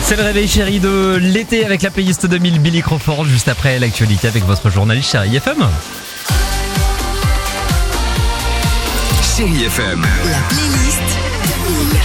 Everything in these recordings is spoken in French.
C'est le réveil chéri de l'été avec la playlist 2000 Billy Crawford, juste après l'actualité avec votre journaliste Chéri FM. Chéri FM. La playlist 2000.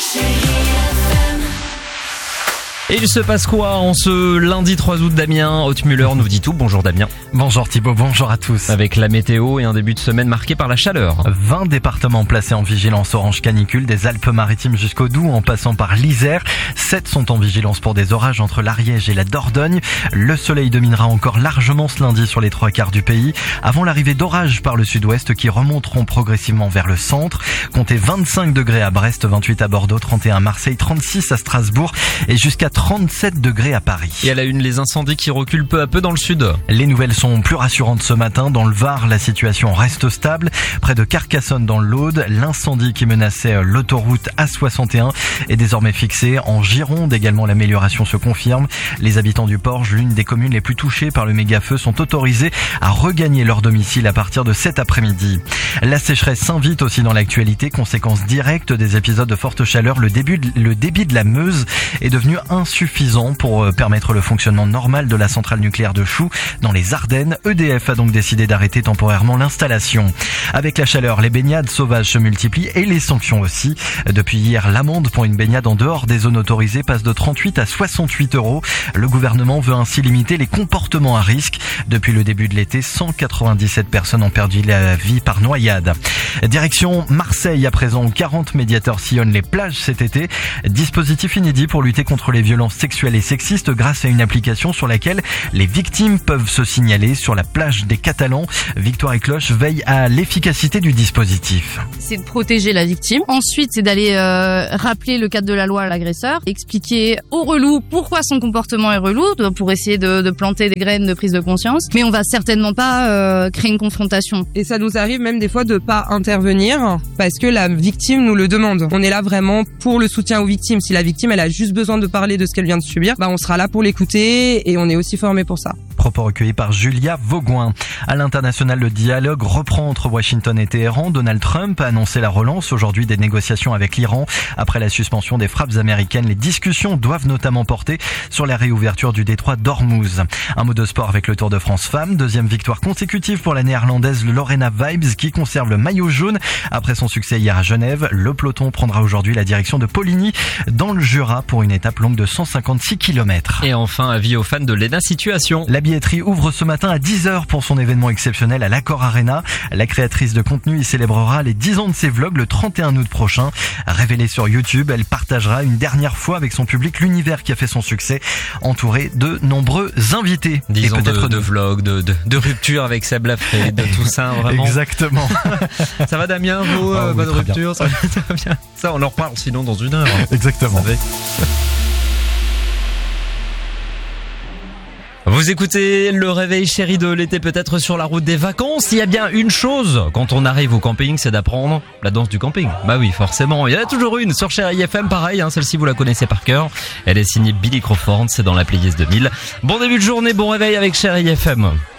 Et il se passe quoi en ce lundi 3 août? Damien Hautmuller nous dit tout. Bonjour Damien. Bonjour Thibaut, bonjour à tous. Avec la météo et un début de semaine marqué par la chaleur. 20 départements placés en vigilance orange canicule, des Alpes-Maritimes jusqu'au Doubs en passant par l'Isère. 7 sont en vigilance pour des orages entre l'Ariège et la Dordogne. Le soleil dominera encore largement ce lundi sur les 3/4 du pays, avant l'arrivée d'orages par le sud-ouest qui remonteront progressivement vers le centre. Comptez 25 degrés à Brest, 28 à Bordeaux, 31 à Marseille, 36 à Strasbourg et jusqu'à 37 degrés à Paris. Et à la une, les incendies qui reculent peu à peu dans le sud. Les nouvelles sont plus rassurantes ce matin. Dans le Var, la situation reste stable. Près de Carcassonne dans l'Aude, l'incendie qui menaçait l'autoroute A61 est désormais fixé. En Gironde également, l'amélioration se confirme. Les habitants du Porge, l'une des communes les plus touchées par le méga-feu, sont autorisés à regagner leur domicile à partir de cet après-midi. La sécheresse s'invite aussi dans l'actualité. Conséquence directe des épisodes de forte chaleur, le débit de la Meuse est devenu insuffisant pour permettre le fonctionnement normal de la centrale nucléaire de Chou dans les Ardennes. EDF a donc décidé d'arrêter temporairement l'installation. Avec la chaleur, les baignades sauvages se multiplient et les sanctions aussi. Depuis hier, l'amende pour une baignade en dehors des zones autorisées passe de 38 à 68 €. Le gouvernement veut ainsi limiter les comportements à risque. Depuis le début de l'été, 197 personnes ont perdu la vie par noyade. Direction Marseille à présent, où 40 médiateurs sillonnent les plages cet été. Dispositif inédit pour lutter contre les violences sexuelles et sexistes grâce à une application sur laquelle les victimes peuvent se signaler sur la plage des Catalans. Victoire Écloche veille à l'efficacité du dispositif. C'est de protéger la victime. Ensuite, c'est d'aller rappeler le cadre de la loi à l'agresseur, expliquer au relou pourquoi son comportement est relou, pour essayer de planter des graines de prise de conscience. Mais on va certainement pas créer une confrontation. Et ça nous arrive même des fois de pas intervenir parce que la victime nous le demande. On est là vraiment pour le soutien aux victimes. Si la victime elle a juste besoin de parler de ce qu'elle vient de subir, on sera là pour l'écouter et on est aussi formé pour ça. Propos recueillis par Julia Vaugoin. À l'international, le dialogue reprend entre Washington et Téhéran. Donald Trump a annoncé la relance aujourd'hui des négociations avec l'Iran. Après la suspension des frappes américaines, les discussions doivent notamment porter sur la réouverture du détroit d'Ormuz. Un mot de sport avec le Tour de France Femmes. Deuxième victoire consécutive pour la néerlandaise Lorena Wiebes qui conserve le maillot jaune. Après son succès hier à Genève, le peloton prendra aujourd'hui la direction de Poligny dans le Jura pour une étape longue de 156 km. Et enfin, avis aux fans de Lena Situation. La billetterie ouvre ce matin à 10h pour son événement exceptionnel à l'Accor Arena. La créatrice de contenu y célébrera les 10 ans de ses vlogs le 31 août prochain. Révélée sur YouTube, elle partagera une dernière fois avec son public l'univers qui a fait son succès, entouré de nombreux invités. 10 ans de vlogs, de rupture avec Seb Lafré, de tout ça, vraiment. Exactement. Ça va Damien, vous, bonne rupture, ça va bien. Ça, on en reparle sinon dans une heure. Exactement. Vous écoutez le réveil chéri de l'été, peut-être sur la route des vacances. Il y a bien une chose quand on arrive au camping, c'est d'apprendre la danse du camping. Bah oui, forcément. Il y en a toujours une sur Chéri FM, pareil, celle-ci vous la connaissez par cœur. Elle est signée Billy Crawford, c'est dans la playlist 2000. Bon début de journée, bon réveil avec Chéri FM.